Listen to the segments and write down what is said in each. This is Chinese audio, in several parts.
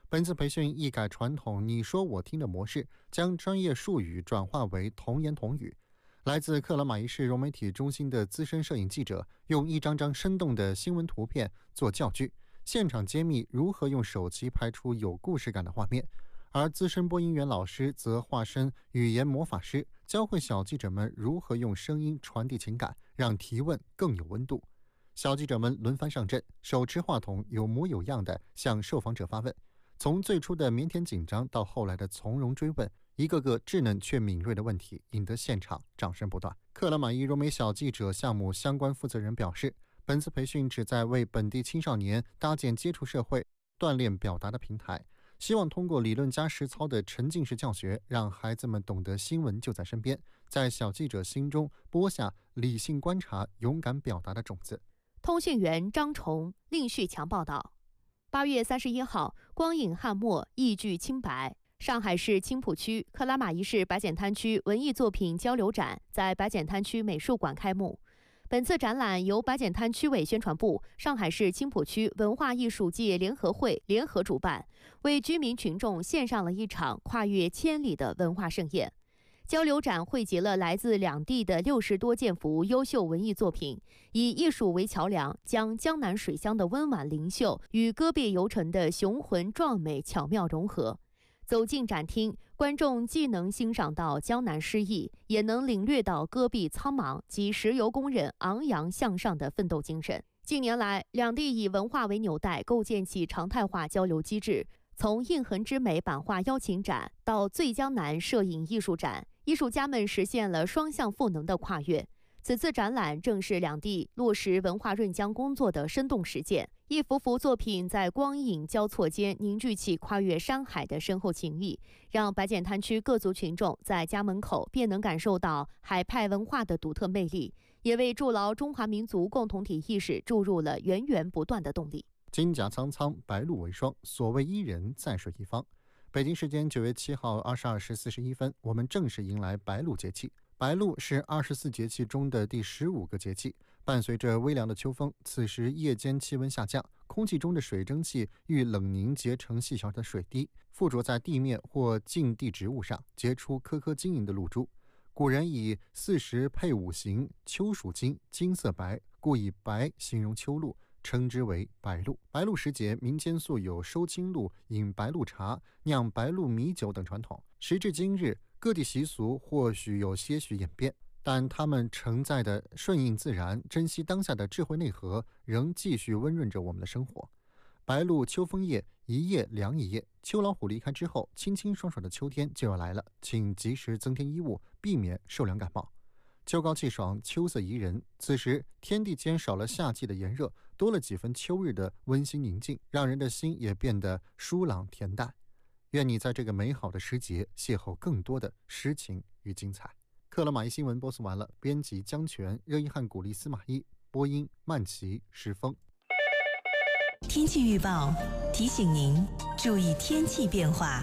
本次培训一改传统你说我听的模式，将专业术语转化为童言童语。来自克拉玛依市融媒体中心的资深摄影记者，用一张张生动的新闻图片做教具，现场揭秘如何用手机拍出有故事感的画面。而资深播音员老师则化身语言魔法师，教会小记者们如何用声音传递情感，让提问更有温度。小记者们轮番上阵，手持话筒，有模有样地向受访者发问。从最初的腼腆紧张到后来的从容追问，一个个稚嫩却敏锐的问题引得现场掌声不断。克拉玛依融媒小记者项目相关负责人表示，本次培训旨在为本地青少年搭建接触社会、锻炼表达的平台，希望通过理论加实操的沉浸式教学，让孩子们懂得新闻就在身边，在小记者心中播下理性观察、勇敢表达的种子。 通讯员张崇、令旭强报道。8月31号，光影汉墨，意句清白。上海市青浦区克拉玛依市白碱滩区文艺作品交流展在白碱滩区美术馆开幕。本次展览由白碱滩区委宣传部、上海市青浦区文化艺术界联合会联合主办，为居民群众献上了一场跨越千里的文化盛宴。交流展汇集了来自两地的60多件幅优秀文艺作品，以艺术为桥梁，将江南水乡的温婉灵秀与戈壁游尘的雄浑壮美巧妙融合。走进展厅，观众既能欣赏到江南诗意，也能领略到戈壁苍茫及石油工人昂扬向上的奋斗精神。近年来，两地以文化为纽带，构建起常态化交流机制。从印痕之美版画邀请展到最江南摄影艺术展，艺术家们实现了双向赋能的跨越。此次展览正是两地落实文化润浆工作的生动实践，一幅幅作品在光影交错间凝聚起跨越山海的深厚情谊，让白碱滩区各族群众在家门口便能感受到海派文化的独特魅力，也为筑牢中华民族共同体意识注入了源源不断的动力。 金甲苍苍，白露为霜，所谓伊人，在水一方。北京时间9月7号22时41分，我们正式迎来白露节气。白露是24节气中的第15个节气，伴随着微凉的秋风，此时夜间气温下降，空气中的水蒸气遇冷凝结成细小的水滴，附着在地面或近地植物上，结出颗颗晶莹的露珠。古人以40配5行，秋属金，金色白，故以白形容秋露，称之为白露。白露时节，民间素有收青露、饮白露茶、酿白露米酒等传统。时至今日，各地习俗或许有些许演变，但它们承载的顺应自然、珍惜当下的智慧内核，仍继续温润着我们的生活。白露秋风夜，一夜凉一夜。秋老虎离开之后，清清爽爽的秋天就要来了，请及时增添衣物，避免受凉感冒。秋高气爽，秋色宜人。此时天地间少了夏季的炎热，多了几分秋日的温馨宁静，让人的心也变得舒朗恬淡。愿你在这个美好的时节邂逅更多的诗情与精彩。克拉玛依新闻播送完了，编辑江泉，热依汉、古丽、司马懿，播音曼琪、石峰。 天气预报提醒您注意天气变化。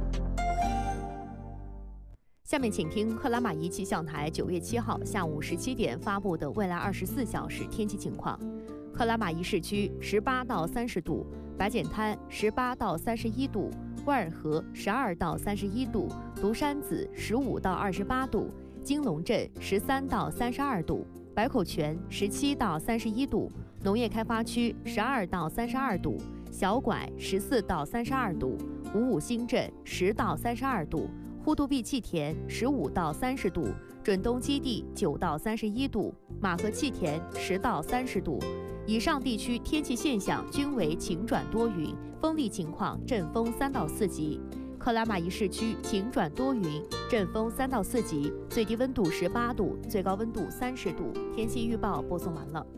下面请听克拉玛依气象台9月7号下午17点发布的未来24小时天气情况。克拉玛依市区18到30度，白碱滩18到31度，万尔河12到31度，独山子15到28度，金龙镇13到32度，白口泉17到31度，农业开发区12到32度，小拐14到32度，五五新镇10到32度，呼杜壁气田15到30度，准东基地9到31度，马河气田10到30度。以上地区天气现象均为晴转多云，风力情况阵风3到4级。克拉玛依市区晴转多云，阵风3到4级，最低温度18度，最高温度30度。天气预报播送完了。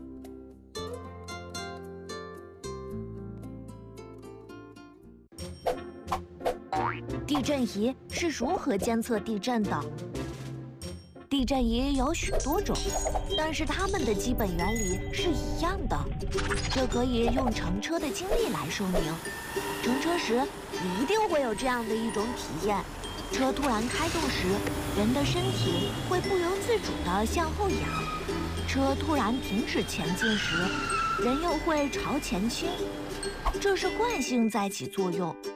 地震仪是如何监测地震的？地震仪有许多种，但是它们的基本原理是一样的。这可以用乘车的经历来说明。乘车时，你一定会有这样的一种体验：车突然开动时，人的身体会不由自主地向后仰；车突然停止前进时，人又会朝前倾。这是惯性在起作用，